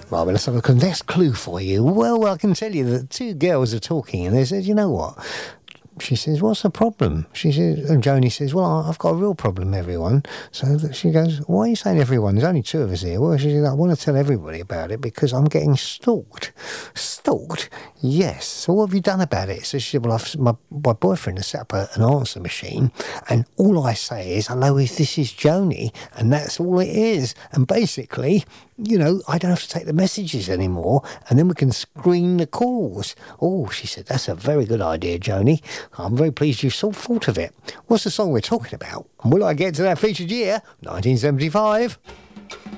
Right, well, let's have a next clue for you. Well, I can tell you that two girls are talking, and they said, you know what? She says, what's the problem? She says, and Joni says, well, I've got a real problem, everyone. So she goes, why are you saying everyone? There's only two of us here. Well, she says, I want to tell everybody about it because I'm getting stalked. Stalked? Yes. So what have you done about it? So she said, well, my boyfriend has set up an answer machine, and all I say is, hello, this is Joni, and that's all it is. And basically, you know, I don't have to take the messages anymore, and then we can screen the calls. Oh, she said, that's a very good idea, Joni. I'm very pleased you thought of it. What's the song we're talking about? And will I get to that featured year? 1975.